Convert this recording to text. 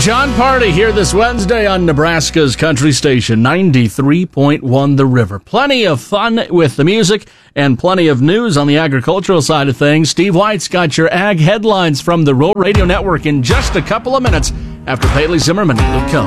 John Party here this Wednesday on Nebraska's Country Station, 93.1 The River. Plenty of fun with the music and plenty of news on the agricultural side of things. Steve White's got your ag headlines from the Rural Radio Network in just a couple of minutes after Paley Zimmerman will come.